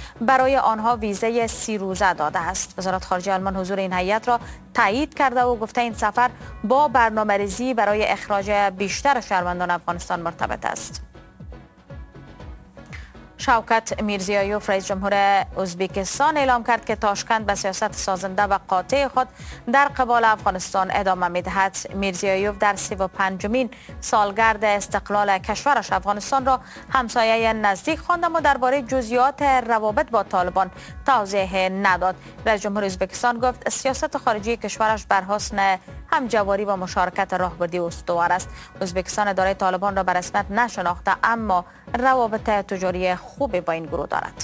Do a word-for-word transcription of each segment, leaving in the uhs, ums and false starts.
برای آنها ویزه سی روزه داده است. وزارت خارجه آلمان حضور این هیئت را تایید کرده و گفته این سفر با برنامه‌ریزی برای اخراج بیشتر شهروندان افغانستان مرتبط است. شوکت میرزیایوف رئیس جمهور ازبکستان اعلام کرد که تاشکند به سیاست سازنده و قاطع خود در قبال افغانستان ادامه می‌دهد. میرزیایوف در سی و پنجمین سالگرد استقلال کشورش افغانستان را همسایه نزدیک خواند و درباره جزئیات روابط با طالبان توضیح نداد. رئیس جمهور ازبکستان گفت سیاست خارجی کشورش بر حسن همجواری و مشارکت راهبردی استوار است. ازبکستان اداره طالبان را به رسمیت نشناخته اما روابط تجاری خوبی با این گروه دارد.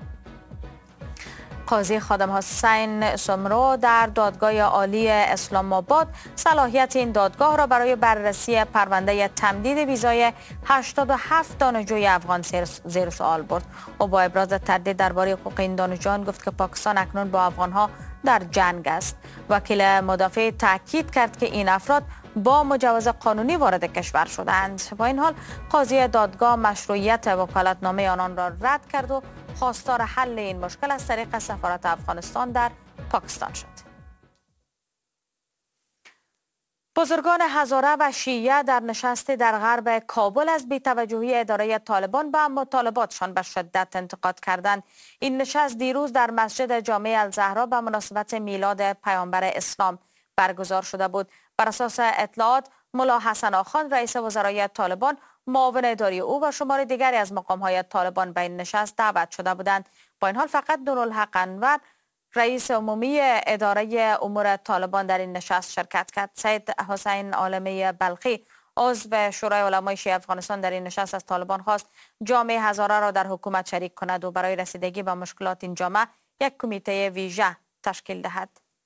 قاضی خادم حسین سمرو در دادگاه عالی اسلام آباد صلاحیت این دادگاه را برای بررسی پرونده تمدید ویزای هشتاد و هفت دانشجوی افغان زیر سوال برد. او با ابراز تردید درباره حقوق این دانشجویان گفت که پاکستان اکنون با افغانها در جنگ است. وکیل مدافع تاکید کرد که این افراد با مجوز قانونی وارد کشور شدند. با این حال قاضی دادگاه مشروعیت وکالتنامه آنان را رد کرد و خواستار حل این مشکل از طریق سفارت افغانستان در پاکستان شد. بزرگان هزاره و شیعه در نشستی در غرب کابل از بی‌توجهی اداره طالبان به مطالباتشان به شدت انتقاد کردند. این نشست دیروز در مسجد جامع الزهرا به مناسبت میلاد پیامبر اسلام برگزار شده بود. بر اساس اطلاعات ملا حسن آخان رئیس وزرای طالبان، معاون اداری او و شمار دیگری از مقام‌های طالبان به این نشست دعوت شده بودند. با این حال فقط نورالحق انور رئیس عمومی اداره امور طالبان در این نشست شرکت کرد. سید حسین عالمی بلخی عضو شورای علمای شیعه افغانستان در این نشست از طالبان خواست جامعه هزاره را در حکومت شریک کند و برای رسیدگی به مشکلات این جامعه یک کمیته ویژه تشکیل دهد.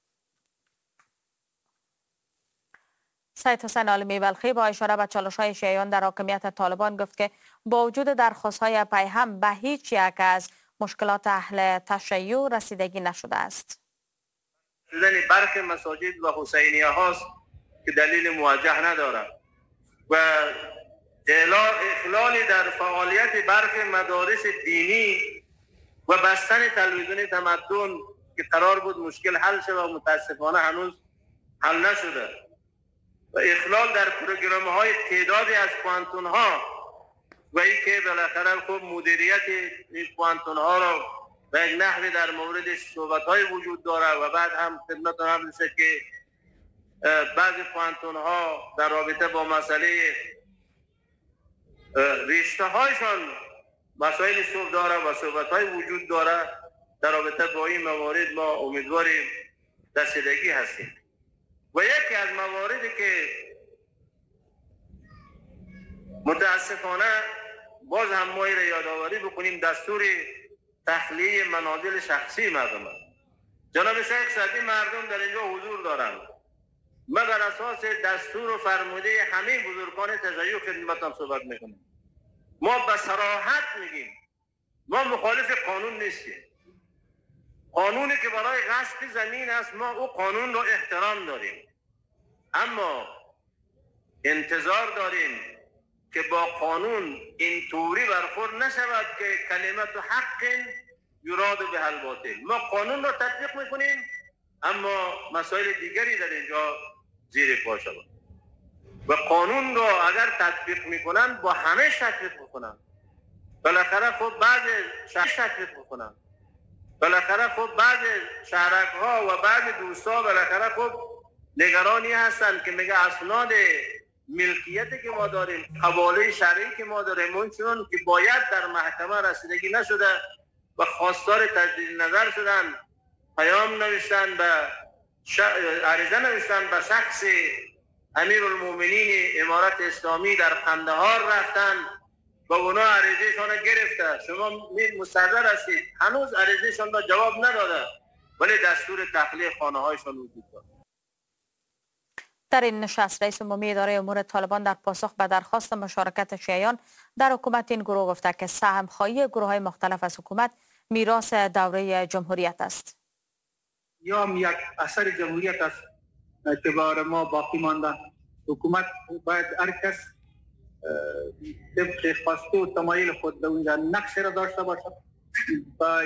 سید حسین عالمی بلخی با اشاره به چالش‌های شیعیان در حاکمیت طالبان گفت که با وجود درخواست‌های پیهم به هیچ یک از مشکلات اهل تشیع رسیدگی نشده است. شدن برخی مساجد و حسینیه هاست که دلیل موجه ندارد و اخلال در فعالیت برخی مدارس دینی و بستن تلویزیون تمدن که قرار بود مشکل حل شد و متاسفانه هنوز حل نشده و اخلال در پروگرام های تعدادی از پوانتون ها و ای که بالاخره خوب مدیریت این پوانتون ها را به یک نحوی در موردش صحبت های وجود داره و بعد هم خدمت هم رسید که بعضی پوانتون ها در رابطه با مسئله رشته هایشان مسائل صحبت داره و صحبت های وجود داره. در رابطه با این موارد ما امیدواریم رسیدگی هستیم و یکی از مواردی که متاسفانه باز هم ما را یادآوری بکنیم دستور تخلیه منازل شخصی مردم است. جناب شیخ صدی مردم در اینجا حضور دارند. ما بر اساس دستور و فرموده همه بزرگان تشیع خدمتم صحبت میکنیم. ما به صراحت میگیم ما مخالف قانون نیستیم. قانونی که برای غصب زمین است ما او قانون را احترام داریم، اما انتظار داریم که با قانون این طوری برخورد نشود که کلمت حق یراد به الباطل. ما قانون را تطبیق میکنیم اما مسائل دیگری در اینجا زیر پا شود و قانون را اگر تطبیق میکنن با همه تطبیق میکنن. بالاخره خب بعض شهر تطبیق میکنن، بالاخره خب بعض شهرک ها و بعض دوستا بالاخره خب نگرانی هستند که میگه اسناد ملکیتی که ما داریم، حواله شرعی که ما داریم اونچنان که باید در محکمه رسیدگی نشده و خواستار تجدید نظر شدن، پیام نوشتن به ش... عریضه نوشتن به شخص امیرالمومنین امارت اسلامی در قندهار رفتن و اونا عریضه‌شان را گرفته. شما مستحضر هستید هنوز عریضه‌شان را جواب نداده ولی دستور تخلیه خانه هایشان وجود دارد. در این نشست رئیس عمومی اداره امور طالبان در پاسخ به درخواست مشارکت شیعیان در حکومت این گروه گفته که سهم‌خواهی گروه‌های مختلف از حکومت میراث دوره جمهوریت است. یا یک اثر جمهوریت است که بار ما باقی مانده. حکومت باید هر کس طبق خواسته و تمایل خود به اونجا نقش را داشته باشد.